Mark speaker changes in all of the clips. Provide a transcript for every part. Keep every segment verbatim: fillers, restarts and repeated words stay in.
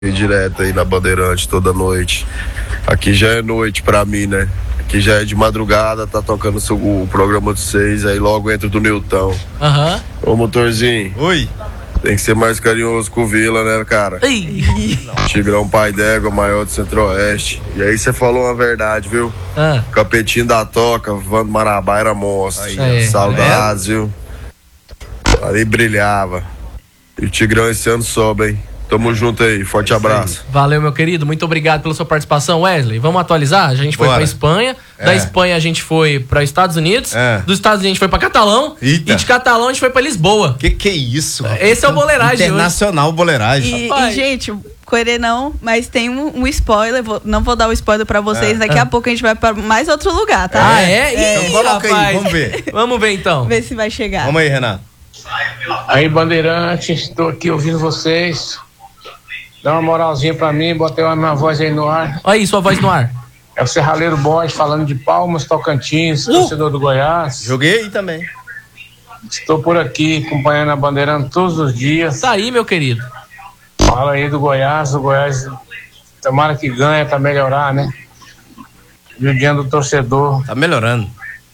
Speaker 1: direto aí na Bandeirante toda noite. Aqui já é noite pra mim, né? Aqui já é de madrugada, tá tocando o programa de vocês, aí logo entra do Nilton.
Speaker 2: Aham.
Speaker 1: Uhum. Ô, motorzinho.
Speaker 3: Oi.
Speaker 1: Tem que ser mais carinhoso com o Vila, né, cara? Tigrão pai d'égua, maior do Centro-Oeste. E aí você falou uma verdade, viu?
Speaker 2: Ah.
Speaker 1: Capetinho da Toca, Vando Marabá era monstro.
Speaker 2: Aí, é.
Speaker 1: Saudades, viu? Ali brilhava. E o Tigrão esse ano sobe, hein? Tamo junto aí, forte abraço.
Speaker 2: Valeu, meu querido, muito obrigado pela sua participação, Wesley. Vamos atualizar? A gente foi
Speaker 3: Bora.
Speaker 2: pra Espanha, é. Da Espanha a gente foi para Estados Unidos, é. Dos Estados Unidos a gente foi pra Catalão,
Speaker 3: Eita.
Speaker 2: E de Catalão a gente foi pra Lisboa.
Speaker 3: Que que é isso?
Speaker 2: Esse é o Boleiragem
Speaker 3: Internacional hoje. Boleiragem.
Speaker 4: E, e, gente, Coerê não, mas tem um, um spoiler, vou, não vou dar o spoiler pra vocês, é. Daqui é. a pouco a gente vai pra mais outro lugar, tá?
Speaker 2: Ah, é?
Speaker 4: é.
Speaker 3: Então coloca Ih, aí, vamos ver.
Speaker 2: Vamos ver então.
Speaker 4: Ver se vai chegar.
Speaker 3: Vamos aí, Renato.
Speaker 5: Aí, Bandeirantes, estou aqui ouvindo vocês. Dá uma moralzinha pra mim, botei a minha voz aí no ar.
Speaker 2: Olha aí, sua voz no ar.
Speaker 5: É o Serralheiro Borges falando de Palmas, Tocantins, uh! torcedor do Goiás.
Speaker 3: Joguei aí também.
Speaker 5: Estou por aqui acompanhando a Bandeirante todos os dias.
Speaker 2: Tá aí, meu querido.
Speaker 5: Fala aí do Goiás, o Goiás tomara que ganha pra melhorar, né? Judiando do torcedor.
Speaker 3: Tá melhorando.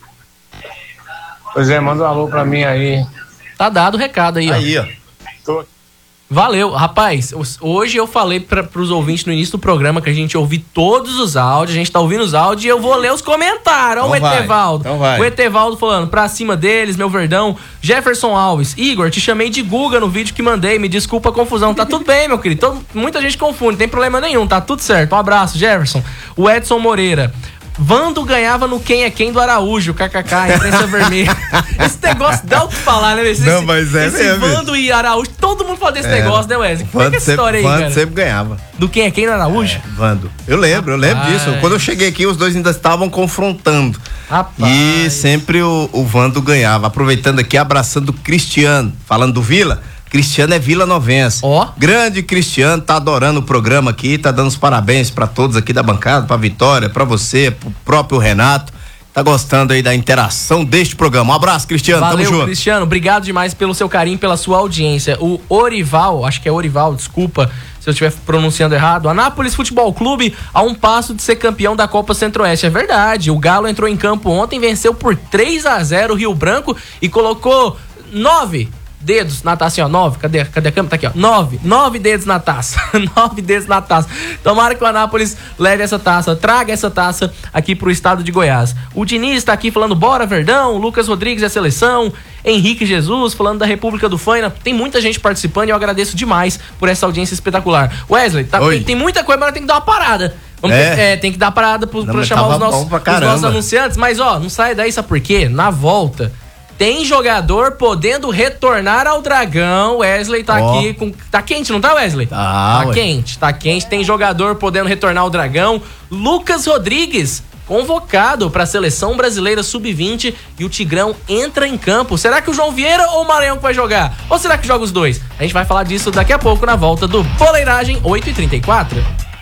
Speaker 5: Pois é, manda um alô pra mim aí.
Speaker 2: Tá dado o recado aí,
Speaker 3: aí ó.
Speaker 2: Aí, ó. Tô... Valeu, rapaz, hoje eu falei para pros ouvintes no início do programa que a gente ouve todos os áudios, a gente tá ouvindo os áudios e eu vou ler os comentários. Olha então o Etevaldo.
Speaker 3: Então vai.
Speaker 2: O Etevaldo falando, pra cima deles, meu verdão. Jefferson Alves, Igor, te chamei de Guga no vídeo que mandei, me desculpa a confusão. Tá tudo bem, meu querido, Todo, muita gente confunde, não tem problema nenhum, tá tudo certo. Um abraço, Jefferson. O Edson Moreira, Vando ganhava no quem é quem do Araújo, kkk, imprensa vermelha. Esse negócio dá o que falar, né? Esse,
Speaker 3: não, mas é
Speaker 2: esse
Speaker 3: mesmo.
Speaker 2: Vando e Araújo, todo mundo fala desse é. negócio, né, Wesley? Como é que é essa história aí,
Speaker 3: Vando
Speaker 2: cara?
Speaker 3: sempre ganhava.
Speaker 2: Do quem é quem do Araújo?
Speaker 3: É, Vando. Eu lembro, eu lembro Rapaz. disso. Quando eu cheguei aqui, os dois ainda estavam confrontando.
Speaker 2: Rapaz.
Speaker 3: E sempre o, o Vando ganhava. Aproveitando aqui, abraçando o Cristiano, falando do Vila. Cristiano é Vila Novense.
Speaker 2: Ó. Oh.
Speaker 3: Grande Cristiano, tá adorando o programa aqui, tá dando os parabéns pra todos aqui da bancada, pra Vitória, pra você, pro próprio Renato. Tá gostando aí da interação deste programa. Um abraço, Cristiano.
Speaker 2: Valeu,
Speaker 3: tamo junto.
Speaker 2: Cristiano, obrigado demais pelo seu carinho, pela sua audiência. O Orival, acho que é Orival, desculpa se eu estiver pronunciando errado. Anápolis Futebol Clube a um passo de ser campeão da Copa Centro-Oeste. É verdade, o Galo entrou em campo ontem, venceu por três a zero o Rio Branco e colocou nove dedos na taça, assim, ó, nove, cadê, cadê a câmera? Tá aqui, ó, nove, nove dedos na taça, nove dedos na taça. Tomara que o Anápolis leve essa taça, traga essa taça aqui pro estado de Goiás. O Diniz tá aqui falando, bora Verdão, Lucas Rodrigues é seleção, Henrique Jesus falando da República do Faina, tem muita gente participando e eu agradeço demais por essa audiência espetacular. Wesley, tá, tem, tem muita coisa, mas tem que dar uma parada. Vamos
Speaker 3: é.
Speaker 2: ter, é, tem que dar parada pro,
Speaker 3: não,
Speaker 2: pra chamar os nossos, os nossos
Speaker 3: anunciantes,
Speaker 2: mas ó, não sai daí, sabe por quê? Na volta tem jogador podendo retornar ao Dragão. Wesley tá oh. aqui com... Tá quente, não tá, Wesley?
Speaker 3: Ah,
Speaker 2: tá
Speaker 3: ué.
Speaker 2: quente, tá quente. Tem jogador podendo retornar ao Dragão. Lucas Rodrigues, convocado para a Seleção Brasileira sub vinte e o Tigrão entra em campo. Será que o João Vieira ou o Maranhão que vai jogar? Ou será que joga os dois? A gente vai falar disso daqui a pouco na volta do Boleiragem oito e trinta e quatro.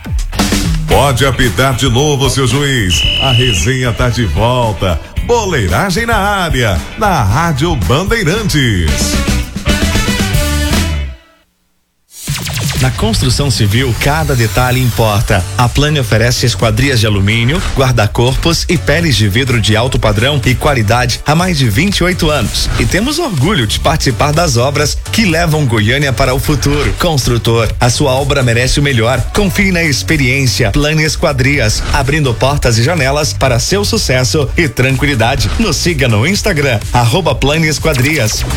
Speaker 6: Pode apitar de novo, seu juiz. A resenha tá de volta. Boleiragem na área, na Rádio Bandeirantes.
Speaker 7: Na construção civil, cada detalhe importa. A Plane oferece esquadrias de alumínio, guarda-corpos e peles de vidro de alto padrão e qualidade há mais de vinte e oito anos. E temos orgulho de participar das obras que levam Goiânia para o futuro. Construtor, a sua obra merece o melhor. Confie na experiência Plane Esquadrias, abrindo portas e janelas para seu sucesso e tranquilidade. Nos siga no Instagram, arroba Plane Esquadrias.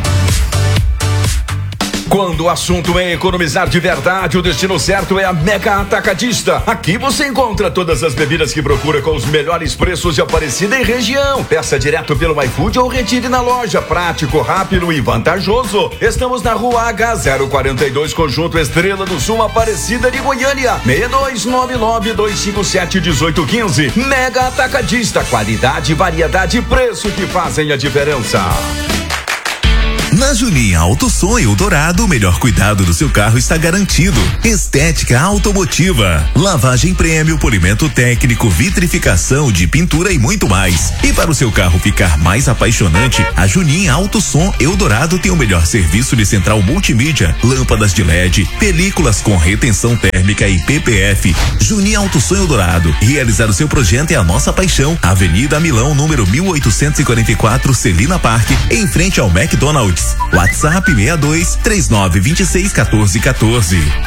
Speaker 8: Quando o assunto é economizar de verdade, o destino certo é a Mega Atacadista. Aqui você encontra todas as bebidas que procura com os melhores preços de Aparecida e região. Peça direto pelo iFood ou retire na loja. Prático, rápido e vantajoso. Estamos na rua H zero quarenta e dois, Conjunto Estrela do Sul, Aparecida de Goiânia. seis dois nove nove, dois cinco sete, um oito um cinco. Mega Atacadista. Qualidade, variedade e preço que fazem a diferença.
Speaker 9: Na Juninho Auto Som Eldorado, o melhor cuidado do seu carro está garantido. Estética automotiva, lavagem prêmio, polimento técnico, vitrificação de pintura e muito mais. E para o seu carro ficar mais apaixonante, a Juninho Auto Som Eldorado tem o melhor serviço de central multimídia, lâmpadas de L E D, películas com retenção térmica e P P F. Juninho Auto Som Eldorado, realizar o seu projeto é a nossa paixão. Avenida Milão, número mil oitocentos e quarenta e quatro, Celina Parque, em frente ao McDonald's. WhatsApp seis dois três nove dois seis um quatro um quatro.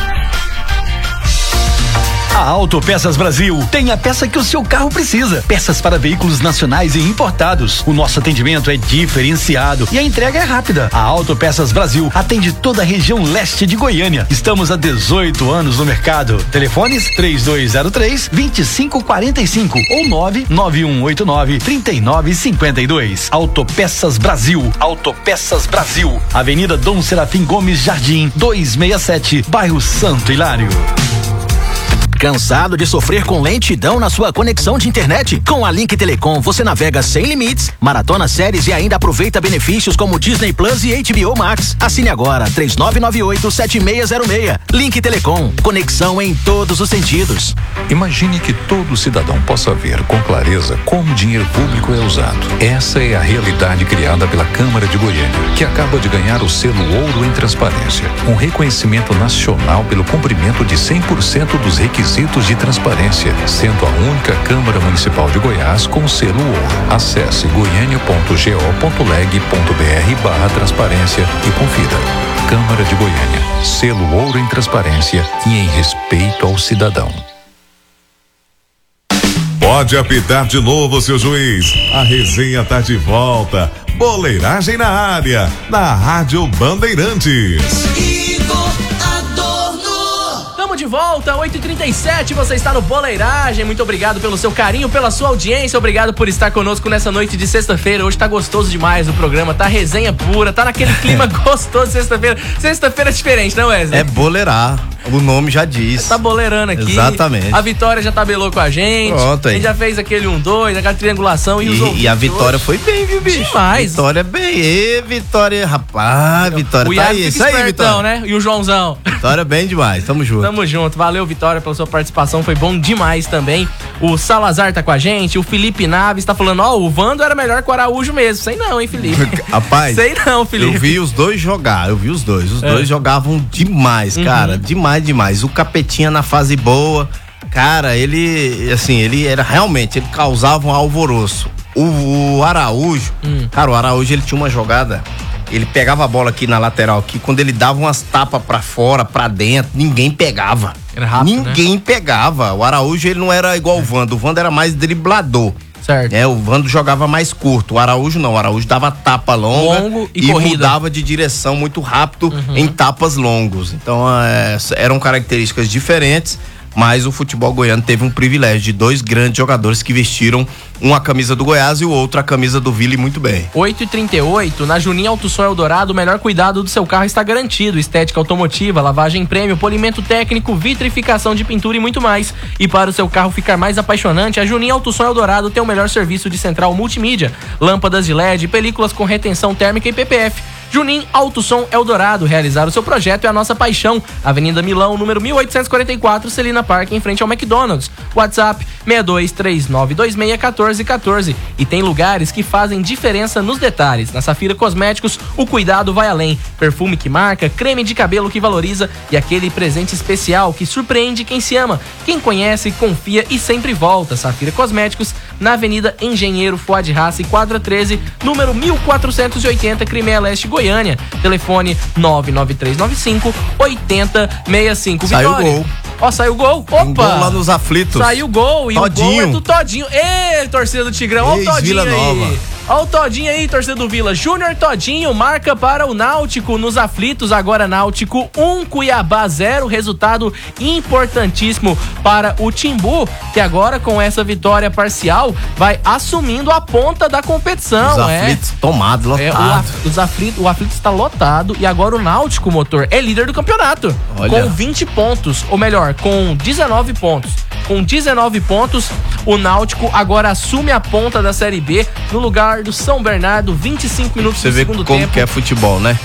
Speaker 10: A Autopeças Brasil tem a peça que o seu carro precisa. Peças para veículos nacionais e importados. O nosso atendimento é diferenciado e a entrega é rápida. A Autopeças Brasil atende toda a região leste de Goiânia. Estamos há dezoito anos no mercado. Telefones três dois zero três, dois cinco quatro cinco ou nove nove um oito nove, três nove cinco dois. Autopeças Brasil. Autopeças Brasil. Avenida Dom Serafim Gomes Jardim, duzentos e sessenta e sete, bairro Santo Hilário.
Speaker 11: Cansado de sofrer com lentidão na sua conexão de internet? Com a Link Telecom você navega sem limites, maratona séries e ainda aproveita benefícios como Disney Plus e H B O Max. Assine agora três nove nove oito, sete seis zero seis. Link Telecom, conexão em todos os sentidos.
Speaker 12: Imagine que todo cidadão possa ver com clareza como o dinheiro público é usado. Essa é a realidade criada pela Câmara de Goiânia, que acaba de ganhar o selo Ouro em Transparência, um reconhecimento nacional pelo cumprimento de cem por cento dos requisitos de transparência, sendo a única Câmara Municipal de Goiás com selo Ouro. Acesse goiânia ponto go ponto leg ponto br barra transparência e confira. Câmara de Goiânia, selo Ouro em Transparência e em respeito ao cidadão.
Speaker 6: Pode apitar de novo, seu juiz. A resenha tá de volta. Boleiragem na área, na Rádio Bandeirantes.
Speaker 2: De volta, oito e trinta e sete, você está no Boleiragem. Muito obrigado pelo seu carinho, pela sua audiência. Obrigado por estar conosco nessa noite de sexta-feira. Hoje tá gostoso demais o programa, tá resenha pura, tá naquele clima gostoso de sexta-feira. Sexta-feira é diferente, não, Wesley?
Speaker 3: É boleirar, o nome já diz.
Speaker 2: Tá boleirando aqui.
Speaker 3: Exatamente.
Speaker 2: A Vitória já tabelou com a gente.
Speaker 3: Pronto aí.
Speaker 2: A gente já fez aquele um dois, aquela triangulação e,
Speaker 3: e
Speaker 2: os
Speaker 3: E a Vitória hoje foi bem, viu, bicho?
Speaker 2: Demais.
Speaker 3: Vitória bem. E Vitória, rapaz, Vitória
Speaker 2: o
Speaker 3: tá
Speaker 2: Iago
Speaker 3: aí.
Speaker 2: Isso
Speaker 3: aí,
Speaker 2: espertão,
Speaker 3: Vitória.
Speaker 2: né? E o Joãozão.
Speaker 3: Vitória bem demais, tamo junto.
Speaker 2: Tamo junto. Valeu, Vitória, pela sua participação. Foi bom demais também. O Salazar tá com a gente. O Felipe Naves tá falando, ó, oh, o Vando era melhor que o Araújo mesmo. Sei não, hein, Felipe?
Speaker 3: Rapaz.
Speaker 2: Sei não, Felipe.
Speaker 3: Eu vi os dois jogar, eu vi os dois. Os é. dois jogavam demais, cara. Uhum. Demais, demais. O Capetinha na fase boa. Cara, ele, assim, ele era realmente, ele causava um alvoroço. O, o Araújo, hum. cara, o Araújo, ele tinha uma jogada. Ele pegava a bola aqui na lateral, aqui, quando ele dava umas tapas pra fora, pra dentro, ninguém pegava.
Speaker 2: Era rápido,
Speaker 3: ninguém
Speaker 2: né?
Speaker 3: pegava. O Araújo, ele não era igual é. o Vando. O Vando era mais driblador.
Speaker 2: Certo.
Speaker 3: É, o Vando jogava mais curto. O Araújo não. O Araújo dava tapa longa
Speaker 2: Longo e,
Speaker 3: e
Speaker 2: corrida.
Speaker 3: mudava de direção muito rápido uhum. em tapas longos. Então, é, eram características diferentes. Mas o futebol goiano teve um privilégio de dois grandes jogadores que vestiram uma camisa do Goiás e o outro a camisa do Vila, muito bem.
Speaker 2: oito e trinta e oito, na Juninho Auto Som Eldorado, o melhor cuidado do seu carro está garantido. Estética automotiva, lavagem prêmio, polimento técnico, vitrificação de pintura e muito mais. E para o seu carro ficar mais apaixonante, a Juninho Auto Som Eldorado tem o melhor serviço de central multimídia, lâmpadas de L E D, películas com retenção térmica e P P F. Juninho Auto Som Eldorado, realizar o seu projeto é a nossa paixão. Avenida Milão, número mil oitocentos e quarenta e quatro, Celina Parque, em frente ao McDonald's. WhatsApp seis dois três nove dois seis um quatro um quatro. E tem lugares que fazem diferença nos detalhes. Na Safira Cosméticos, o cuidado vai além. Perfume que marca, creme de cabelo que valoriza e aquele presente especial que surpreende quem se ama. Quem conhece, confia e sempre volta. Safira Cosméticos, na Avenida Engenheiro Fuad Rassi, quadra treze, número mil quatrocentos e oitenta, Crimeia Leste, Goiânia. Telefone nove nove três nove cinco, oito zero seis cinco.
Speaker 3: Saiu
Speaker 2: Vitória.
Speaker 3: o gol.
Speaker 2: Ó, saiu o gol. Opa!
Speaker 3: Um gol lá nos aflitos.
Speaker 2: Saiu o gol e
Speaker 3: Todinho.
Speaker 2: o gol é do Todinho. Ê, torcida do Tigrão. Ó o Todinho
Speaker 3: Vila
Speaker 2: aí.
Speaker 3: Nova.
Speaker 2: Ó o Todinho aí, torcida do Vila. Júnior Todinho marca para o Náutico nos aflitos. Agora Náutico um, Cuiabá zero. Resultado importantíssimo para o Timbu, que agora com essa vitória parcial vai assumindo a ponta da competição.
Speaker 3: Os aflitos
Speaker 2: é.
Speaker 3: tomado, lotado.
Speaker 2: É, o, af, os aflitos, o aflito está lotado e agora o Náutico, motor, é líder do campeonato.
Speaker 3: Olha.
Speaker 2: Com vinte pontos, ou melhor, com dezenove pontos. com dezenove pontos. O Náutico agora assume a ponta da Série B no lugar do São Bernardo, vinte e cinco minutos
Speaker 3: Você
Speaker 2: do
Speaker 3: vê
Speaker 2: segundo
Speaker 3: como
Speaker 2: tempo.
Speaker 3: que é futebol, né?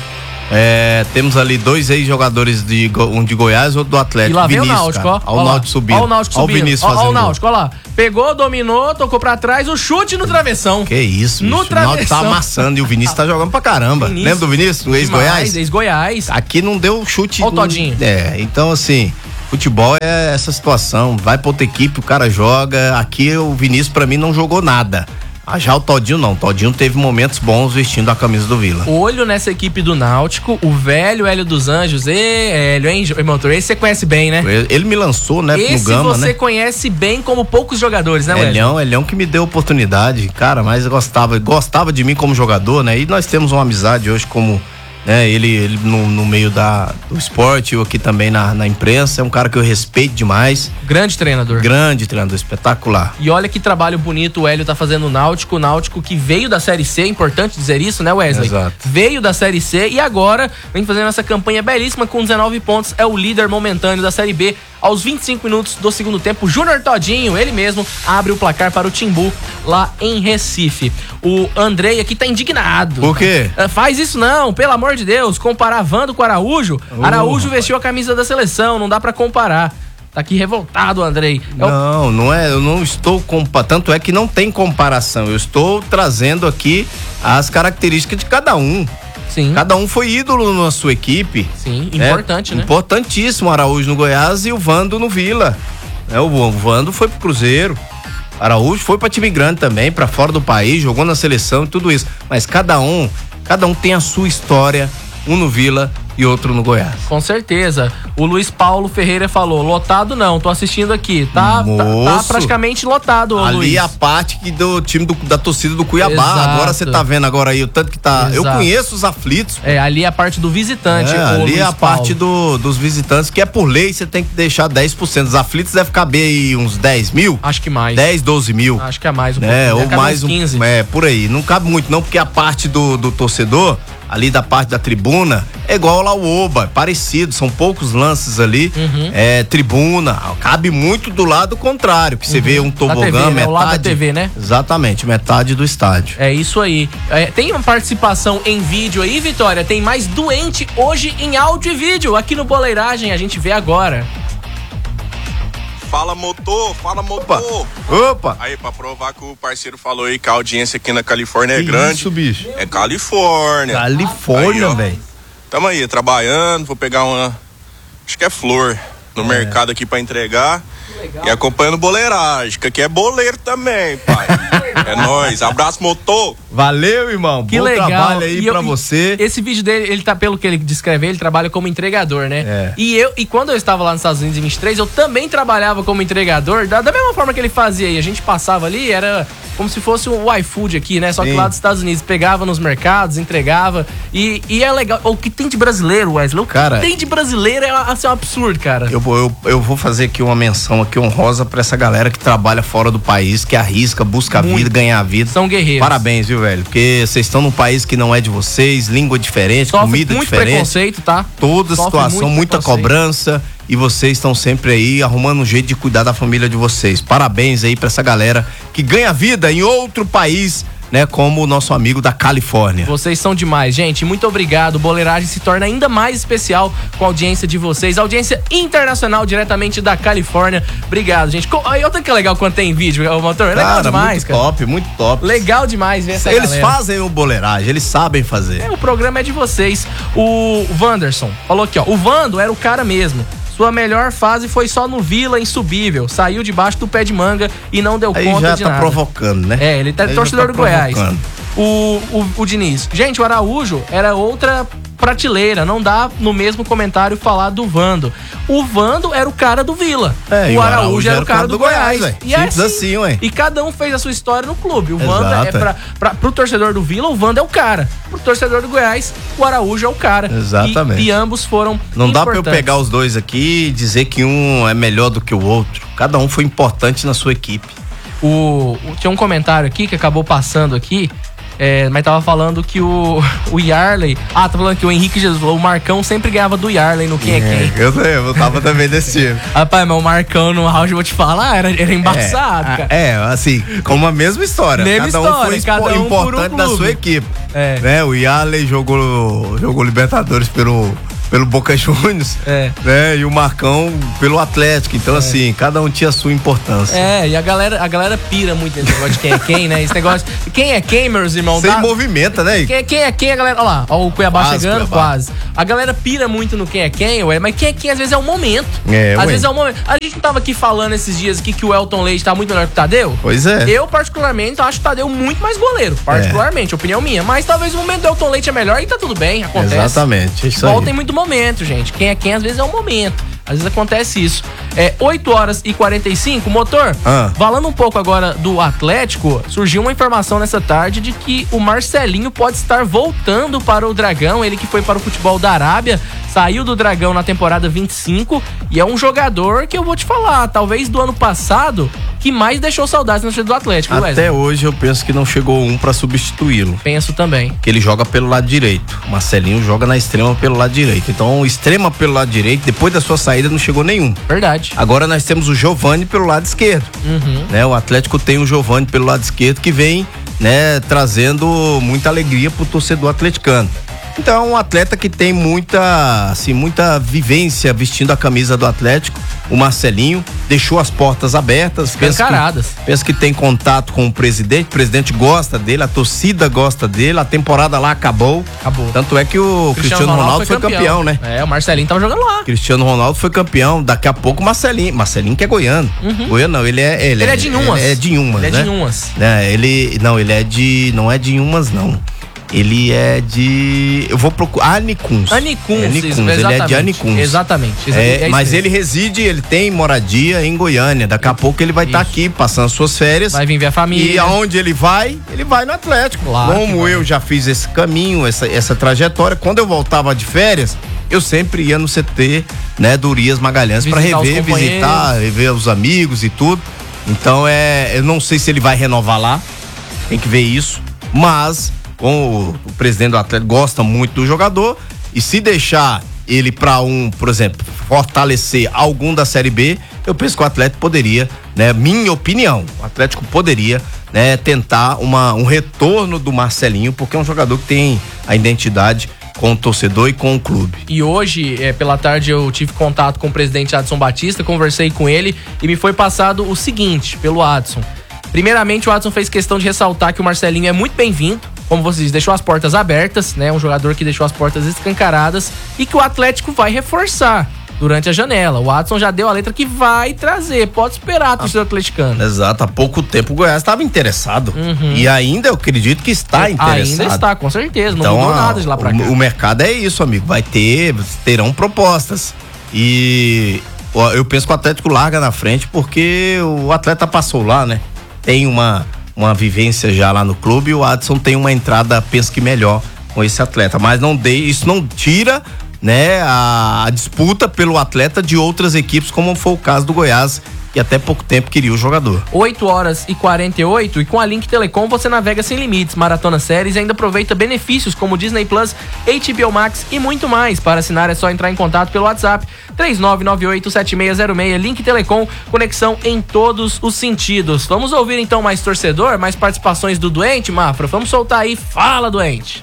Speaker 3: É, temos ali dois ex-jogadores, de, Go- um de Goiás e outro do
Speaker 2: E
Speaker 3: Atlético.
Speaker 2: lá vem o
Speaker 3: Vinícius,
Speaker 2: Náutico,
Speaker 3: cara.
Speaker 2: ó.
Speaker 3: Olha o
Speaker 2: lá.
Speaker 3: Náutico subindo.
Speaker 2: Ó o Náutico
Speaker 3: Olha o
Speaker 2: subindo.
Speaker 3: Vinícius
Speaker 2: Ó, ó
Speaker 3: fazendo
Speaker 2: o
Speaker 3: gol.
Speaker 2: Náutico, ó lá. Pegou, dominou, tocou pra trás, o chute no travessão.
Speaker 3: Que isso,
Speaker 2: No
Speaker 3: bicho. O Náutico tá
Speaker 2: travessão.
Speaker 3: amassando e o Vinícius tá jogando pra caramba.
Speaker 2: Vinícius.
Speaker 3: Lembra do Vinícius, do ex-Goiás?
Speaker 2: Demais, ex-Goiás.
Speaker 3: Aqui não deu chute.
Speaker 2: Ó o Todinho.
Speaker 3: É, então assim, futebol é essa situação. Vai pra outra equipe, o cara joga. Aqui o Vinícius pra mim não jogou nada. Ah, já o Todinho não. O Todinho teve momentos bons vestindo a camisa do Vila.
Speaker 2: Olho nessa equipe do Náutico, o velho Hélio dos Anjos. Ê, Hélio, hein, irmão? Esse você conhece bem, né?
Speaker 3: Ele, ele me lançou, né,
Speaker 2: Esse
Speaker 3: no Gama,
Speaker 2: você
Speaker 3: né?
Speaker 2: conhece bem como poucos jogadores, né, Wesley?
Speaker 3: Elhão, Elhão que me deu oportunidade, cara, mas gostava, gostava de mim como jogador, né? E nós temos uma amizade hoje como, né, ele, ele no, no meio da, do esporte, eu aqui também na, na imprensa, é um cara que eu respeito demais.
Speaker 2: Grande treinador.
Speaker 3: Grande treinador, espetacular.
Speaker 2: E olha que trabalho bonito o Hélio tá fazendo no Náutico, o Náutico que veio da Série C, é importante dizer isso, né, Wesley?
Speaker 3: Exato.
Speaker 2: Veio da Série C e agora vem fazendo essa campanha belíssima com dezenove pontos, é o líder momentâneo da Série B. Aos vinte e cinco minutos do segundo tempo, Júnior Todinho, ele mesmo, abre o placar para o Timbu lá em Recife. O Andrei aqui tá indignado.
Speaker 3: Por quê?
Speaker 2: Ah, Faz isso não, pelo amor de Deus, comparar Vando com Araújo.
Speaker 3: Oh,
Speaker 2: Araújo
Speaker 3: rapaz.
Speaker 2: vestiu a camisa da seleção, não dá pra comparar. Tá aqui revoltado, Andrei. É o-
Speaker 3: Não, não é, eu não estou compa, tanto é que não tem comparação. Eu estou trazendo aqui as características de cada um.
Speaker 2: Sim.
Speaker 3: Cada um foi ídolo na sua equipe.
Speaker 2: Sim,
Speaker 3: né?
Speaker 2: importante, né?
Speaker 3: Importantíssimo, o Araújo no Goiás e o Vando no Vila. É, o Vando foi pro Cruzeiro. Araújo foi pra time grande também, pra fora do país, jogou na seleção e tudo isso. Mas cada um, cada um tem a sua história, um no Vila e outro no Goiás.
Speaker 2: Com certeza. O Luiz Paulo Ferreira falou, lotado não, tô assistindo aqui. Tá, tá, tá
Speaker 3: Moço,
Speaker 2: praticamente lotado, ô
Speaker 3: ali
Speaker 2: Luiz.
Speaker 3: a parte que do time do- da torcida do Cuiabá.
Speaker 2: Exato.
Speaker 3: Agora você tá vendo agora aí o tanto que tá. Eu
Speaker 2: Exato.
Speaker 3: conheço os aflitos.
Speaker 2: É, ali é a parte do visitante,
Speaker 3: É,
Speaker 2: ô
Speaker 3: ali
Speaker 2: Luiz
Speaker 3: é a
Speaker 2: Paulo.
Speaker 3: parte do, dos visitantes, que é por lei, você tem que deixar dez por cento. Os aflitos deve caber aí uns dez mil.
Speaker 2: Acho que mais.
Speaker 3: dez, doze mil.
Speaker 2: Acho que é mais um
Speaker 3: É,
Speaker 2: pouco.
Speaker 3: ou
Speaker 2: Deve caber
Speaker 3: mais
Speaker 2: uns
Speaker 3: um.
Speaker 2: quinze.
Speaker 3: É, por aí. Não cabe muito, não, porque a parte do, do torcedor, ali da parte da tribuna, é igual lá o Oba, é parecido, são poucos lances ali.
Speaker 2: Uhum.
Speaker 3: É, tribuna, cabe muito do lado contrário, que você vê um tobogã,
Speaker 2: T V, né?
Speaker 3: metade.
Speaker 2: O lado da T V, né?
Speaker 3: Exatamente, metade do estádio.
Speaker 2: É isso aí. É, tem uma participação em vídeo aí, Vitória? Tem mais doente hoje em áudio e vídeo. Aqui no Boleiragem, a gente vê agora.
Speaker 13: Fala motor, fala motor.
Speaker 3: Opa!
Speaker 13: Aí, pra provar que o parceiro falou aí que a audiência aqui na Califórnia é
Speaker 3: Que
Speaker 13: grande.
Speaker 3: isso, bicho?
Speaker 13: É Califórnia.
Speaker 3: Califórnia,
Speaker 13: Aí, ó.
Speaker 3: velho.
Speaker 13: Tamo aí, trabalhando, vou pegar uma. Acho que é flor no mercado aqui pra entregar. E acompanhando boleiragem, que aqui é boleiro também, pai. É nóis, abraço motor.
Speaker 3: Valeu, irmão.
Speaker 2: Que
Speaker 3: Bom
Speaker 2: legal.
Speaker 3: trabalho aí
Speaker 2: E eu-
Speaker 3: pra
Speaker 2: e
Speaker 3: você.
Speaker 2: Esse vídeo dele, ele tá, pelo que ele descreve, ele trabalha como entregador, né?
Speaker 3: É.
Speaker 2: E eu, e quando eu estava lá nos Estados Unidos em vinte e três, eu também trabalhava como entregador, da, da mesma forma que ele fazia aí. A gente passava ali, era como se fosse um iFood aqui, né? Só que
Speaker 3: Sim.
Speaker 2: lá dos Estados Unidos, pegava nos mercados, entregava. E, e é legal. O que tem de brasileiro, Wesley? O que
Speaker 3: Cara,
Speaker 2: tem de brasileiro é assim, um absurdo, cara.
Speaker 3: Eu, vou- eu, eu vou fazer aqui uma menção aqui honrosa pra essa galera que trabalha fora do país, que arrisca, busca a
Speaker 2: Muito.
Speaker 3: vida, ganhar a vida.
Speaker 2: São guerreiros.
Speaker 3: Parabéns, viu, velho? Porque vocês estão num país que não é de vocês, língua diferente,
Speaker 2: Sofre
Speaker 3: comida
Speaker 2: muito
Speaker 3: diferente.
Speaker 2: preconceito, tá?
Speaker 3: Toda
Speaker 2: Sofre
Speaker 3: situação,
Speaker 2: muito
Speaker 3: muita
Speaker 2: preconceito.
Speaker 3: cobrança. E vocês estão sempre aí arrumando um jeito de cuidar da família de vocês. Parabéns aí pra essa galera que ganha vida em outro país, né? Como o nosso amigo da Califórnia.
Speaker 2: Vocês são demais, gente. Muito obrigado. O Boleiragem se torna ainda mais especial com a audiência de vocês. Audiência internacional diretamente da Califórnia. Obrigado, gente. Co- Aí outra que é legal quando tem vídeo, o motor. É legal
Speaker 3: Cara,
Speaker 2: demais,
Speaker 3: muito
Speaker 2: cara.
Speaker 3: top, muito top.
Speaker 2: Legal demais ver essa
Speaker 3: Eles
Speaker 2: galera.
Speaker 3: fazem o boleiragem, eles sabem fazer.
Speaker 2: É, o programa é de vocês. O Wanderson falou aqui, ó. O Vando era o cara mesmo. Sua melhor fase foi só no Vila, insubível. Saiu debaixo do pé de manga e não deu
Speaker 3: Aí
Speaker 2: conta
Speaker 3: já
Speaker 2: de
Speaker 3: tá
Speaker 2: nada.
Speaker 3: provocando, né?
Speaker 2: É, ele tá
Speaker 3: Aí já
Speaker 2: torcedor
Speaker 3: tá
Speaker 2: do Goiás.
Speaker 3: provocando.
Speaker 2: O, o, o Diniz. Gente, o Araújo era outra prateleira. Não dá no mesmo comentário falar do Vando. O Vando era o cara do Vila.
Speaker 3: É, e
Speaker 2: o Araújo era o cara do, Goiás.
Speaker 3: velho.
Speaker 2: E é
Speaker 3: Simples assim, ué.
Speaker 2: E cada um fez a sua história no clube. O Vando é
Speaker 3: Exato,
Speaker 2: pra, pra, pro torcedor do Vila, o Vando é o cara. Pro torcedor do Goiás, o Araújo é o cara.
Speaker 3: Exatamente.
Speaker 2: E, e ambos foram
Speaker 3: Não dá pra eu
Speaker 2: importantes.
Speaker 3: pegar os dois aqui e dizer que um é melhor do que o outro. Cada um foi importante na sua equipe.
Speaker 2: O, o- tinha um comentário aqui que acabou passando aqui. É, mas tava falando que o, o Yarley. Ah, tá falando que o Henrique Jesus, o Marcão sempre ganhava do Yarley no Quem é Quem.
Speaker 3: Eu lembro, eu tava também desse time.
Speaker 2: Rapaz, mas o Marcão no round, eu vou te falar, era, era embaçado,
Speaker 3: é,
Speaker 2: cara.
Speaker 3: É, assim, com a mesma história.
Speaker 2: Mesma
Speaker 3: cada
Speaker 2: história,
Speaker 3: um foi
Speaker 2: cada um
Speaker 3: importante
Speaker 2: por um
Speaker 3: da
Speaker 2: clube.
Speaker 3: sua equipe.
Speaker 2: É.
Speaker 3: Né? O Yarley jogou, jogou Libertadores pelo, pelo Boca Juniors.
Speaker 2: É.
Speaker 3: Né? E o Marcão pelo Atlético. Então,
Speaker 2: É.
Speaker 3: assim, cada um tinha a sua importância.
Speaker 2: É, e a galera, a galera pira muito nesse negócio de quem é quem, né? Esse negócio. Quem é quem, meus irmãos?
Speaker 3: Sem
Speaker 2: Dá-
Speaker 3: movimenta, né?
Speaker 2: Quem, quem é quem, a galera. Olha lá, ó, o Cuiabá
Speaker 3: Quase,
Speaker 2: chegando,
Speaker 3: Cuiabá.
Speaker 2: quase. A galera pira muito no quem é quem, ué, mas quem é quem às vezes é o momento.
Speaker 3: É,
Speaker 2: às
Speaker 3: ué.
Speaker 2: vezes é o momento. A gente não tava aqui falando esses dias aqui que o Elton Leite tá muito melhor que o Tadeu?
Speaker 3: Pois é.
Speaker 2: Eu, particularmente, acho o Tadeu muito mais goleiro. Particularmente, opinião minha. Mas talvez o momento do Elton Leite é melhor e tá tudo bem, acontece.
Speaker 3: Exatamente, isso
Speaker 2: Futebol
Speaker 3: aí.
Speaker 2: tem muito momento, gente. Quem é quem, às vezes é o momento. Às vezes acontece isso. É oito horas e quarenta e cinco, motor.
Speaker 3: Ah.
Speaker 2: Falando um pouco agora do Atlético, surgiu uma informação nessa tarde de que o Marcelinho pode estar voltando para o Dragão. Ele que foi para o futebol da Arábia, saiu do Dragão na temporada vinte e cinco e é um jogador que eu vou te falar, talvez do ano passado, que mais deixou saudades no time do Atlético,
Speaker 3: Até
Speaker 2: Wesley.
Speaker 3: hoje eu penso que não chegou um pra substituí-lo.
Speaker 2: Penso também.
Speaker 3: Que ele joga pelo lado direito. O Marcelinho joga na extrema pelo lado direito. Então, o extrema pelo lado direito, depois da sua saída, não chegou nenhum.
Speaker 2: Verdade.
Speaker 3: Agora nós temos o Giovani pelo lado esquerdo.
Speaker 2: Uhum.
Speaker 3: Né? O Atlético tem o Giovani pelo lado esquerdo que vem, né, trazendo muita alegria pro torcedor atleticano. Então é um atleta que tem muita, assim, muita vivência vestindo a camisa do Atlético. O Marcelinho deixou as portas abertas.
Speaker 2: Escancaradas.
Speaker 3: Pensa que, pensa que tem contato com o presidente, o presidente gosta dele, a torcida gosta dele, a temporada lá acabou.
Speaker 2: Acabou.
Speaker 3: Tanto é que o Cristiano, Ronaldo, foi campeão, né?
Speaker 2: É, o Marcelinho tava jogando lá.
Speaker 3: Cristiano Ronaldo foi campeão, daqui a pouco o Marcelinho, Marcelinho que é goiano.
Speaker 2: Uhum.
Speaker 3: Goiano não, ele é...
Speaker 2: Ele é de Inhumas.
Speaker 3: Ele é de Inhumas,
Speaker 2: Ele é
Speaker 3: né?
Speaker 2: de Inhumas.
Speaker 3: É, ele, não, ele é de, não é de Inhumas, não. Ele é de, eu vou procurar, Anicuns.
Speaker 2: Anicuns,
Speaker 3: é Anicuns,
Speaker 2: isso,
Speaker 3: ele é de
Speaker 2: exatamente.
Speaker 3: Anicuns.
Speaker 2: Exatamente,
Speaker 3: É,
Speaker 2: exa- é isso
Speaker 3: mas
Speaker 2: mesmo.
Speaker 3: ele reside, ele tem moradia em Goiânia. Daqui a pouco ele vai estar aqui passando suas férias.
Speaker 2: Vai vir ver a família.
Speaker 3: E aonde ele vai, ele vai no Atlético.
Speaker 2: Claro que
Speaker 3: Como
Speaker 2: vai.
Speaker 3: eu já fiz esse caminho, essa, essa trajetória, quando eu voltava de férias, eu sempre ia no C T, né, do Urias Magalhães para
Speaker 2: Visitar os
Speaker 3: rever,
Speaker 2: companheiros.
Speaker 3: visitar, rever os amigos e tudo. Então é, eu não sei se ele vai renovar lá, tem que ver isso, mas como o presidente do Atlético gosta muito do jogador, e se deixar ele para um, por exemplo, fortalecer algum da Série B, eu penso que o Atlético poderia, né, minha opinião, o Atlético poderia, né, tentar uma, um retorno do Marcelinho, porque é um jogador que tem a identidade com o torcedor e com o clube.
Speaker 2: E hoje, é, pela tarde, eu tive contato com o presidente Adson Batista, conversei com ele e me foi passado o seguinte, pelo Adson. Primeiramente, o Adson fez questão de ressaltar que o Marcelinho é muito bem-vindo, como você diz, deixou as portas abertas, né? Um jogador que deixou as portas escancaradas e que o Atlético vai reforçar durante a janela. O Adson já deu a letra que vai trazer, pode esperar a torcida atleticana.
Speaker 3: Exato, há pouco tempo o Goiás estava interessado.
Speaker 2: Uhum.
Speaker 3: E ainda eu acredito que está interessado.
Speaker 2: Ainda está, com certeza, não
Speaker 3: Então,
Speaker 2: mudou
Speaker 3: a-
Speaker 2: nada de lá pra
Speaker 3: o,
Speaker 2: cá.
Speaker 3: o mercado é isso, amigo. Vai ter, terão propostas. E ó, eu penso que o Atlético larga na frente porque o atleta passou lá, né? Tem uma, uma vivência já lá no clube e o Adson tem uma entrada, penso que melhor com esse atleta. Mas não dei, isso não tira, né, a, a disputa pelo atleta de outras equipes, como foi o caso do Goiás, que até pouco tempo queria o jogador.
Speaker 2: oito horas e quarenta e oito, e com a Link Telecom você navega sem limites, maratona séries e ainda aproveita benefícios como Disney Plus, H B O Max e muito mais. Para assinar é só entrar em contato pelo WhatsApp três nove nove oito sete seis zero seis. Link Telecom, conexão em todos os sentidos. Vamos ouvir então mais torcedor, mais participações do Doente, Mafra. Vamos soltar aí, fala, Doente.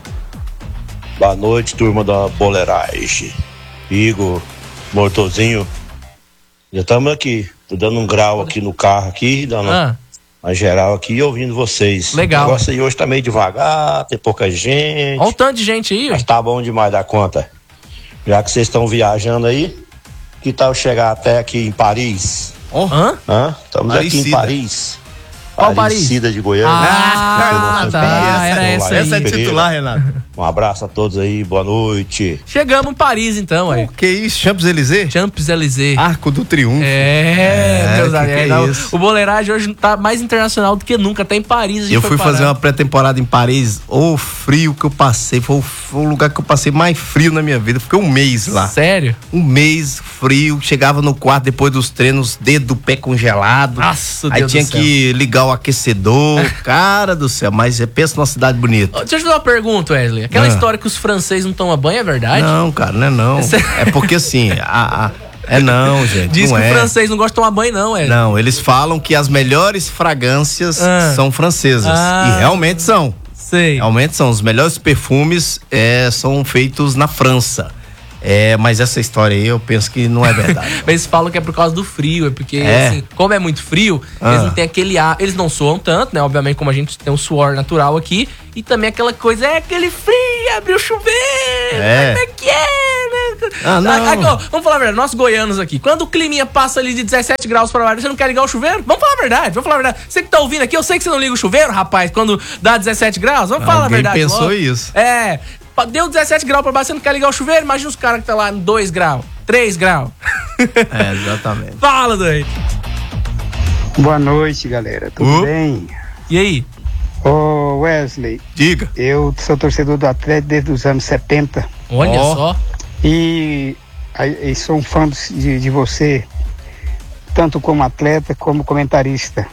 Speaker 14: Boa noite, turma da Boleiragem. Igor, Mortozinho. Já estamos aqui. Tô dando um grau aqui no carro aqui, dando
Speaker 2: Ah.
Speaker 14: uma geral aqui e ouvindo vocês.
Speaker 2: Legal.
Speaker 14: O negócio aí hoje tá meio devagar, tem pouca gente.
Speaker 2: Olha o tanto de gente aí.
Speaker 14: Mas tá bom demais da conta. Já que vocês estão viajando aí, que tal chegar até aqui em Paris?
Speaker 2: Oh. Hã?
Speaker 14: Hã? Estamos aqui em
Speaker 3: Parecida.
Speaker 14: Paris.
Speaker 2: Qual Paris?
Speaker 14: Parecida de Goiânia.
Speaker 2: Ah, tá, era essa aí.
Speaker 3: Essa é titular, Renato.
Speaker 14: Um abraço a todos aí, boa noite.
Speaker 2: Chegamos em Paris então, aí.
Speaker 3: Que isso, Champs-Élysées?
Speaker 2: Champs-Élysées.
Speaker 3: Arco do Triunfo.
Speaker 2: É,
Speaker 3: É,
Speaker 2: meus
Speaker 3: que
Speaker 2: amigos.
Speaker 3: que é
Speaker 2: não,
Speaker 3: isso?
Speaker 2: O Boleiragem hoje tá mais internacional do que nunca. Tá em Paris. A gente
Speaker 3: Eu
Speaker 2: foi
Speaker 3: fui
Speaker 2: parar.
Speaker 3: fazer uma pré-temporada em Paris. O frio que eu passei. Foi o, foi o lugar que eu passei mais frio na minha vida. Fiquei um mês lá.
Speaker 2: Sério?
Speaker 3: Um mês frio. Chegava no quarto depois dos treinos, dedo do pé congelado.
Speaker 2: Nossa,
Speaker 3: Aí
Speaker 2: Deus
Speaker 3: tinha
Speaker 2: do céu.
Speaker 3: que ligar o aquecedor, cara do céu, mas pensa numa cidade bonita.
Speaker 2: Deixa eu te fazer uma pergunta, Wesley. Aquela
Speaker 3: Ah.
Speaker 2: história que os franceses não tomam banho é verdade?
Speaker 3: Não, cara, não é não. É porque assim, a, a- é não, gente,
Speaker 2: Diz
Speaker 3: não
Speaker 2: que
Speaker 3: é.
Speaker 2: o francês não gosta de tomar banho, não, Wesley.
Speaker 3: Não, eles falam que as melhores fragrâncias
Speaker 2: Ah.
Speaker 3: são francesas.
Speaker 2: Ah.
Speaker 3: E realmente são.
Speaker 2: Sei.
Speaker 3: Realmente são. Os melhores perfumes é, são feitos na França. É, mas essa história aí eu penso que não é verdade.
Speaker 2: Mas eles falam que é por causa do frio, é porque,
Speaker 3: É?
Speaker 2: assim, como é muito frio,
Speaker 3: Ah.
Speaker 2: eles não têm aquele ar, eles não suam tanto, né? Obviamente, como a gente tem um suor natural aqui, e também aquela coisa, é aquele frio, abriu o chuveiro,
Speaker 3: É.
Speaker 2: como é que é, né?
Speaker 3: Ah, não.
Speaker 2: Ah, ó, vamos falar a verdade, nós goianos aqui, quando o climinha passa ali de dezessete graus pra baixo, você não quer ligar o chuveiro? Vamos falar a verdade, vamos falar a verdade. Você que tá ouvindo aqui, eu sei que você não liga o chuveiro, rapaz, quando dá dezessete graus, vamos falar a
Speaker 3: Alguém
Speaker 2: verdade.
Speaker 3: pensou
Speaker 2: logo.
Speaker 3: isso.
Speaker 2: É, deu dezessete graus pra baixo, você não quer ligar o chuveiro? Imagina os caras que tá lá em dois graus, três graus.
Speaker 3: É, exatamente.
Speaker 2: Fala, doido.
Speaker 15: Boa noite, galera. Tudo
Speaker 3: Uh.
Speaker 15: bem?
Speaker 2: E aí?
Speaker 15: Ô, Wesley.
Speaker 3: Diga.
Speaker 15: Eu sou torcedor do Atlético desde os anos setenta.
Speaker 2: Olha só.
Speaker 15: E, e sou um fã de, de você, tanto como atleta como comentarista.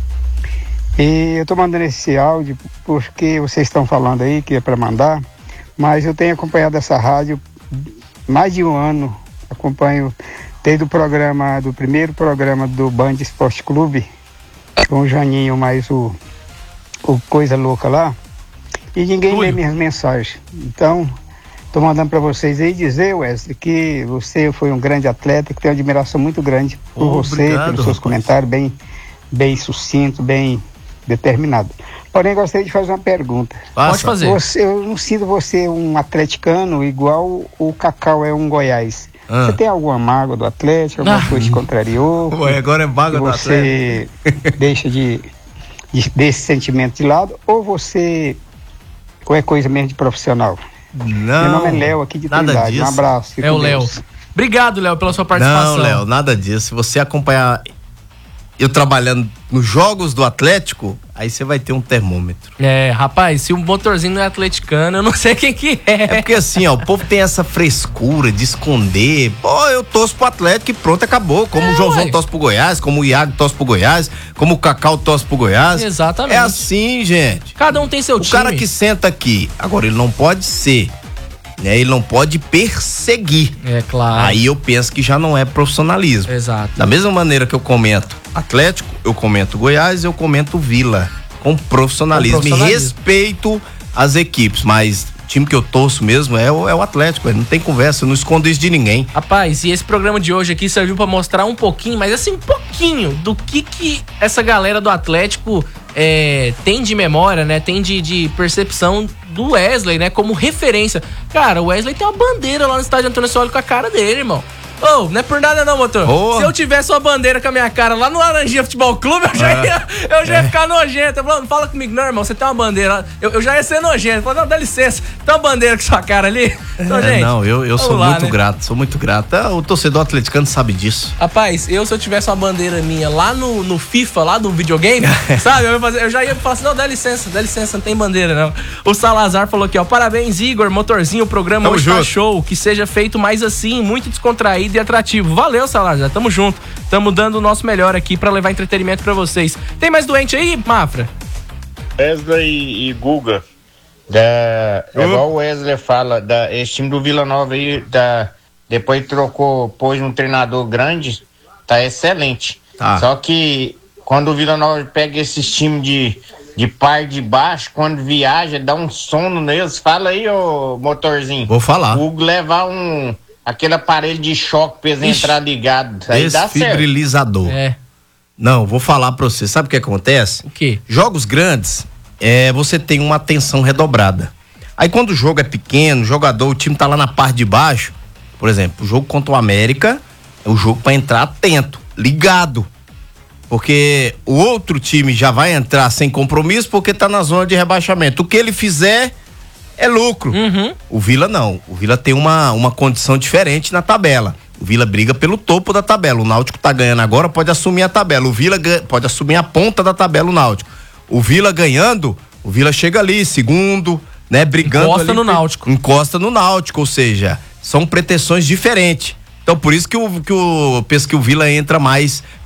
Speaker 15: E eu tô mandando esse áudio porque vocês estão falando aí que é para mandar, mas eu tenho acompanhado essa rádio mais de um ano. Acompanho desde o programa, do primeiro programa do Band Esporte Clube, com o Janinho mais o, o Coisa Louca lá, e ninguém lê minhas mensagens. Então, tô mandando para vocês aí dizer, Wesley, que você foi um grande atleta, que tenho uma admiração muito grande por
Speaker 3: Oh,
Speaker 15: você,
Speaker 3: obrigado,
Speaker 15: pelos seus
Speaker 3: rapaz.
Speaker 15: comentários, bem, bem sucinto, bem determinado. Porém, gostaria de fazer uma pergunta.
Speaker 3: Passa. Pode fazer.
Speaker 15: Você, eu não sinto você um atleticano igual o Cacau é um Goiás.
Speaker 3: Ah.
Speaker 15: Você tem alguma mágoa do Atlético? Alguma
Speaker 3: Ah.
Speaker 15: coisa que te contrariou?
Speaker 3: Ué, agora é mágoa
Speaker 15: que
Speaker 3: do
Speaker 15: você deixa de, de desse sentimento de lado? Ou você ou é coisa mesmo de profissional?
Speaker 3: Não.
Speaker 15: Meu nome é Léo, aqui de
Speaker 3: nada
Speaker 15: Trindade. Um
Speaker 3: disso.
Speaker 15: abraço. fique
Speaker 2: É o
Speaker 15: com
Speaker 2: Léo.
Speaker 15: Deus.
Speaker 2: Obrigado, Léo, pela sua participação.
Speaker 3: Não, Léo, nada disso. Se você acompanhar eu trabalhando nos jogos do Atlético, aí você vai ter um termômetro.
Speaker 2: É, rapaz, se o motorzinho não é atleticano, eu não sei quem que é.
Speaker 3: É porque assim, ó, o povo tem essa frescura de esconder. Pô, eu torço pro Atlético e pronto, acabou. Como
Speaker 2: É,
Speaker 3: o Joãozão
Speaker 2: ué.
Speaker 3: torce pro Goiás, como o Iago torce pro Goiás, como o Cacau torce pro Goiás.
Speaker 2: Exatamente.
Speaker 3: É assim, gente.
Speaker 2: Cada um tem seu
Speaker 3: O
Speaker 2: time.
Speaker 3: cara que senta aqui, agora ele não pode ser, né? Ele não pode perseguir.
Speaker 2: É claro.
Speaker 3: Aí eu penso que já não é profissionalismo.
Speaker 2: Exato.
Speaker 3: Da mesma maneira que eu comento Atlético, eu comento Goiás, eu comento Vila. Com profissionalismo,
Speaker 2: Com profissionalismo.
Speaker 3: e respeito às equipes, mas o time que eu torço mesmo é o, é o Atlético, não tem conversa, eu não escondo isso de ninguém.
Speaker 2: Rapaz, e esse programa de hoje aqui serviu pra mostrar um pouquinho, mas assim, um pouquinho do que que essa galera do Atlético é, tem de memória, né? Tem de, de percepção do Wesley, né? Como referência. Cara, o Wesley tem uma bandeira lá no estádio Antônio Ascioli com a cara dele, irmão. Ô, oh, não é por nada não, motor.
Speaker 3: Oh.
Speaker 2: Se eu tivesse uma bandeira com a minha cara lá no Laranjinha Futebol Clube, eu já
Speaker 3: É.
Speaker 2: ia, eu já ia
Speaker 3: É.
Speaker 2: ficar nojento. Eu falava, não fala comigo não, irmão, você tem uma bandeira. Eu, eu já ia ser nojento. Eu falava, não, dá licença, tem uma bandeira com sua cara ali. Então,
Speaker 3: É,
Speaker 2: gente,
Speaker 3: não, eu, eu
Speaker 2: vamos
Speaker 3: sou
Speaker 2: lá,
Speaker 3: muito
Speaker 2: né?
Speaker 3: grato, sou muito grato. Ah, o torcedor atleticano sabe disso.
Speaker 2: Rapaz, eu se eu tivesse uma bandeira minha lá no, no FIFA, lá do videogame, sabe? Eu, ia fazer, eu já ia falar assim, não, dá licença, dá licença, não tem bandeira não. O Salazar falou aqui, ó, parabéns Igor, motorzinho, o programa
Speaker 3: Tamo
Speaker 2: hoje tá
Speaker 3: junto.
Speaker 2: show, que seja feito mais assim, muito descontraído e atrativo. Valeu, Salazar, tamo junto, tamo dando o nosso melhor aqui pra levar entretenimento pra vocês. Tem mais doente aí, Mafra?
Speaker 16: Wesley e, e Guga. Da, é igual o Wesley fala, da, esse time do Vila Nova aí, da, depois trocou, pôs um treinador grande, tá excelente.
Speaker 3: Tá.
Speaker 16: Só que quando o Vila Nova pega esses times de, de par de baixo, quando viaja, dá um sono neles. Fala aí, ô motorzinho.
Speaker 3: Vou falar.
Speaker 16: O Hugo levar um, aquele aparelho de choque pra eles
Speaker 3: Ixi.
Speaker 16: entrar ligado. Aí dá certo.
Speaker 3: Desfibrilizador.
Speaker 2: É.
Speaker 3: Não, vou falar pra você. Sabe o que acontece?
Speaker 2: O quê?
Speaker 3: Jogos grandes, é, você tem uma atenção redobrada. Aí quando o jogo é pequeno, o jogador, o time tá lá na parte de baixo, por exemplo, o jogo contra o América é o jogo pra entrar atento, ligado. Porque o outro time já vai entrar sem compromisso porque tá na zona de rebaixamento. O que ele fizer é lucro.
Speaker 2: Uhum.
Speaker 3: O Vila não. O Vila tem uma, uma condição diferente na tabela. O Vila briga pelo topo da tabela. O Náutico tá ganhando agora, pode assumir a tabela. O Vila ganha, pode assumir a ponta da tabela, o Náutico. O Vila ganhando, o Vila chega ali, segundo, né? Brigando
Speaker 2: Encosta
Speaker 3: ali,
Speaker 2: no Náutico.
Speaker 3: Encosta no Náutico, ou seja, são pretensões diferentes. Então por isso que o, que o penso que o Vila entra mais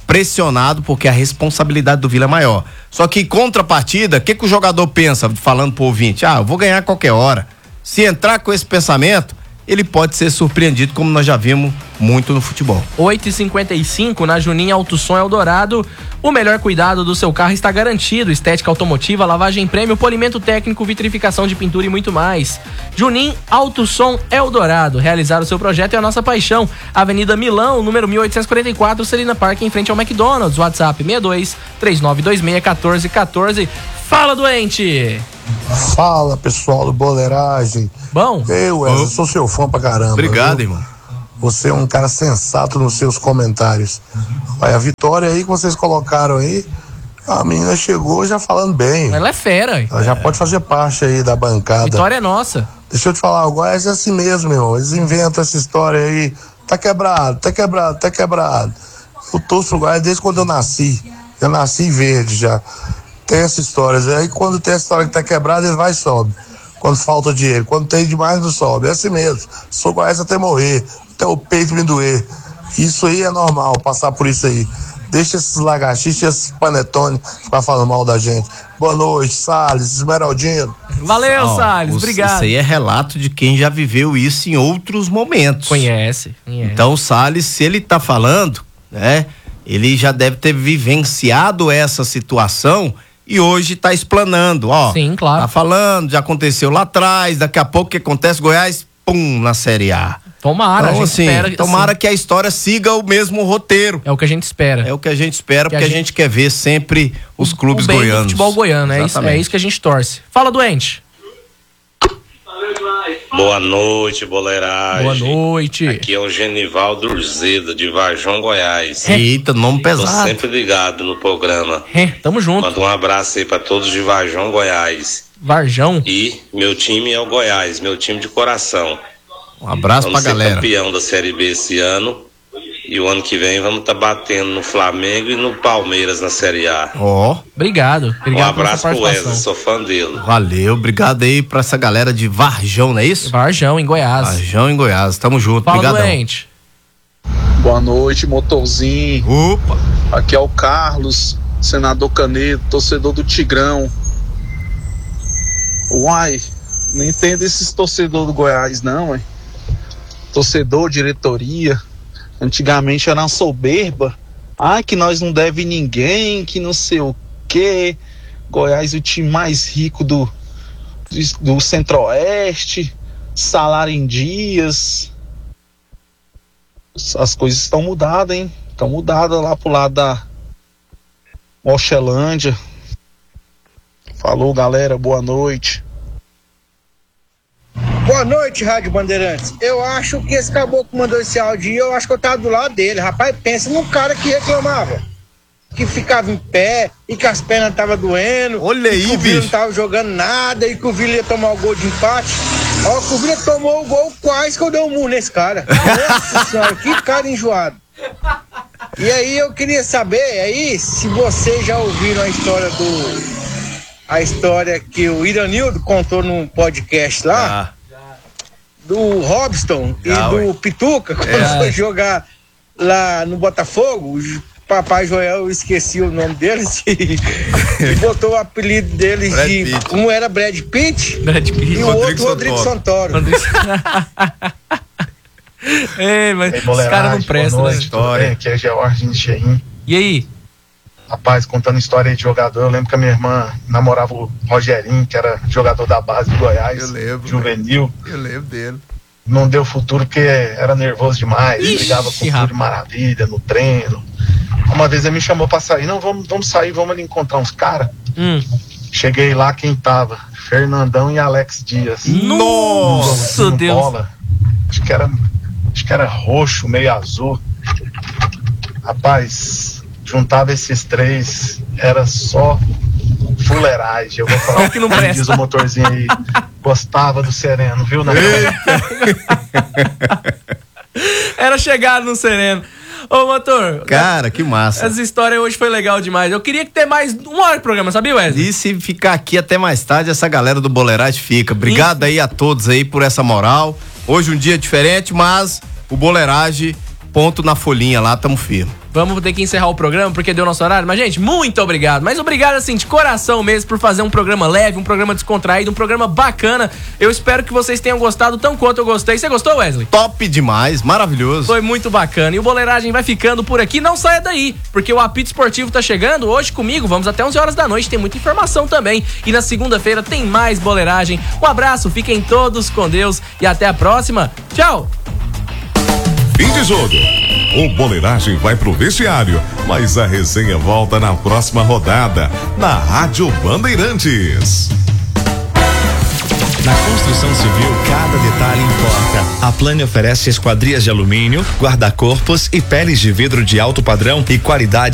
Speaker 3: pressionado porque a responsabilidade do Vila é maior. Só que em contrapartida, o que, que o jogador pensa, falando pro ouvinte? Ah, eu vou ganhar a qualquer hora. Se entrar com esse pensamento, ele pode ser surpreendido, como nós já vimos muito no futebol.
Speaker 2: oito e cinquenta e cinco na Juninho Autosom Eldorado. O melhor cuidado do seu carro está garantido. Estética automotiva, lavagem prêmio, polimento técnico, vitrificação de pintura e muito mais. Juninho Autosom Eldorado. Realizar o seu projeto é a nossa paixão. Avenida Milão, número mil oitocentos e quarenta e quatro, Celina Park, em frente ao McDonald's. WhatsApp seis dois três nove dois seis um quatro um quatro. Fala, doente!
Speaker 17: Fala, pessoal do Boleiragem.
Speaker 2: Bom?
Speaker 17: Eu, Wesley, sou seu fã pra caramba.
Speaker 3: Obrigado,
Speaker 17: viu?
Speaker 3: irmão.
Speaker 17: Você é um cara sensato nos seus comentários. Olha, a vitória aí que vocês colocaram aí, a menina chegou já falando bem.
Speaker 2: Ela é fera, hein?
Speaker 17: Ela já pode fazer parte aí da bancada.
Speaker 2: Vitória é nossa.
Speaker 17: Deixa eu te falar, o Goiás é assim mesmo, meu irmão. Eles inventam essa história aí. Tá quebrado, tá quebrado, tá quebrado. Eu torço pro Goiás desde quando eu nasci. Eu nasci verde já. Tem essa história. Aí quando tem a história que tá quebrada, ele vai e sobe. Quando falta dinheiro. Quando tem demais, não sobe. É assim mesmo. Sou Goiás até morrer. Até o peito me doer. Isso aí é normal, passar por isso aí. Deixa esses lagartixas, esses panetones ficar falando mal da gente. Boa noite, Salles, Esmeraldino.
Speaker 2: Valeu,
Speaker 3: Ó,
Speaker 2: Salles,
Speaker 3: os-
Speaker 2: obrigado.
Speaker 3: Isso aí é relato de quem já viveu isso em outros momentos.
Speaker 2: Conhece, conhece.
Speaker 3: Então o Salles, se ele tá falando, né, ele já deve ter vivenciado essa situação e hoje tá explanando, ó.
Speaker 2: Sim, claro.
Speaker 3: Tá falando, já aconteceu lá atrás, daqui a pouco o que acontece, Goiás, pum, na Série A.
Speaker 2: Tomara,
Speaker 3: então,
Speaker 2: a gente
Speaker 3: assim,
Speaker 2: espera.
Speaker 3: tomara
Speaker 2: assim,
Speaker 3: que a história siga o mesmo roteiro.
Speaker 2: É o que a gente espera.
Speaker 3: É o que a gente espera,
Speaker 2: Que a
Speaker 3: porque a gente...
Speaker 2: gente
Speaker 3: quer ver sempre os clubes
Speaker 2: o bem do
Speaker 3: goianos.
Speaker 2: futebol goiano, é isso,
Speaker 3: Exatamente.
Speaker 2: é isso que a gente torce. Fala, doente.
Speaker 18: Boa noite, boleiragem.
Speaker 2: Boa noite.
Speaker 18: Aqui é o Genivaldo Urzeda, de Varjão, Goiás.
Speaker 3: Eita, nome
Speaker 18: Tô
Speaker 3: pesado.
Speaker 18: sempre ligado no programa.
Speaker 2: É, tamo junto.
Speaker 18: Manda um abraço aí pra todos de Varjão, Goiás.
Speaker 2: Varjão?
Speaker 18: E meu time é o Goiás, meu time de coração.
Speaker 3: Um abraço
Speaker 18: vamos
Speaker 3: pra
Speaker 18: ser
Speaker 3: galera.
Speaker 18: campeão da Série B esse ano. E o ano que vem vamos estar tá batendo no Flamengo e no Palmeiras na Série A.
Speaker 3: Ó.
Speaker 2: Obrigado.
Speaker 18: Um
Speaker 2: Obrigado pela
Speaker 18: abraço
Speaker 2: sua
Speaker 18: pro
Speaker 2: participação.
Speaker 18: Wesley, sou fã dele.
Speaker 3: Valeu, obrigado aí pra essa galera de Varjão, não é isso?
Speaker 2: Varjão, em Goiás.
Speaker 3: Varjão, em Goiás, tamo junto,
Speaker 2: Fala,
Speaker 3: obrigadão.
Speaker 2: doente.
Speaker 19: Boa noite, motorzinho.
Speaker 3: Opa.
Speaker 19: Aqui é o Carlos, senador Canedo, torcedor do Tigrão. Uai, não entendo esses torcedores do Goiás, não, hein? Torcedor, diretoria. Antigamente era uma soberba. Ah, que nós não deve ninguém, que não sei o quê. Goiás, o time mais rico do, do, do Centro-Oeste. Salário em dias. As coisas estão mudadas, hein? Estão mudadas lá pro lado da Oxelândia. Falou, galera, boa noite.
Speaker 20: Boa noite, Rádio Bandeirantes. Eu acho que esse caboclo mandou esse áudio e eu acho que eu tava do lado dele. Rapaz, pensa num cara que reclamava. Que ficava em pé e que as pernas estavam doendo.
Speaker 3: Olha aí,
Speaker 20: e que o Vila
Speaker 3: bicho.
Speaker 20: não tava jogando nada e que o Vila ia tomar o gol de empate. Ó, que o Vila tomou o gol, quase que eu dei um murro nesse cara. Nossa senhora, que cara enjoado. E aí eu queria saber aí se vocês já ouviram a história do... A história que o Iranildo contou num podcast lá. Do Robson e
Speaker 3: Já,
Speaker 20: do
Speaker 3: ué.
Speaker 20: Pituca, quando
Speaker 3: É.
Speaker 20: foi jogar lá no Botafogo, o Papai Joel, eu esqueci o nome deles, e, e botou o apelido deles
Speaker 3: Brad
Speaker 20: de.
Speaker 3: Pitt.
Speaker 20: Um era Brad Pitt,
Speaker 2: Brad Pitt.
Speaker 20: e o outro Rodrigo Santoro.
Speaker 2: Ei, mas
Speaker 21: Ei,
Speaker 2: os
Speaker 21: boleiragem,
Speaker 2: caras não prestam,
Speaker 21: boa
Speaker 2: né?
Speaker 21: noite, tudo bem? Aqui é George Encheim.
Speaker 2: E aí?
Speaker 21: Rapaz, contando história aí de jogador, eu lembro que a minha irmã namorava o Rogerinho, que era jogador da base do Goiás,
Speaker 3: Eu lembro,
Speaker 21: juvenil.
Speaker 3: Eu lembro dele.
Speaker 21: Não deu futuro porque era nervoso demais,
Speaker 3: Ixi,
Speaker 21: brigava com tudo de maravilha no treino. Uma vez ele me chamou pra sair, não, vamos, vamos sair, vamos ali encontrar uns caras.
Speaker 2: Hum.
Speaker 21: Cheguei lá, quem tava? Fernandão e Alex Dias.
Speaker 2: Nossa,
Speaker 21: Jogando
Speaker 2: Deus.
Speaker 21: bola. Acho que era, acho que era roxo, meio azul. Rapaz, juntava esses três, era só fuleiragem. Eu vou falar
Speaker 2: que não
Speaker 21: como
Speaker 2: presta.
Speaker 21: diz o motorzinho aí. Gostava do Sereno, viu? Na
Speaker 2: Era chegado no Sereno. Ô, motor.
Speaker 3: Cara, que massa.
Speaker 2: Essa história hoje foi legal demais. Eu queria que ter mais uma hora de programa, sabia, Wesley?
Speaker 3: E se ficar aqui até mais tarde, essa galera do Boleiragem fica. Obrigado aí a todos aí por essa moral. Hoje um dia diferente, mas o Boleiragem, ponto na folhinha lá, tamo firme.
Speaker 2: Vamos ter que encerrar o programa porque deu nosso horário. Mas, gente, muito obrigado. Mas obrigado, assim, de coração mesmo, por fazer um programa leve, um programa descontraído, um programa bacana. Eu espero que vocês tenham gostado tão quanto eu gostei. Você gostou, Wesley?
Speaker 3: Top demais, maravilhoso.
Speaker 2: Foi muito bacana. E o Boleiragem vai ficando por aqui. Não saia daí, porque o apito esportivo tá chegando hoje comigo. Vamos até onze horas da noite. Tem muita informação também. E na segunda-feira tem mais Boleiragem. Um abraço, fiquem todos com Deus e até a próxima. Tchau!
Speaker 6: Fim de jogo. O Boleiragem vai pro vestiário, mas a resenha volta na próxima rodada, na Rádio Bandeirantes.
Speaker 7: Na construção civil, cada detalhe importa. A Plane oferece esquadrias de alumínio, guarda-corpos e peles de vidro de alto padrão e qualidade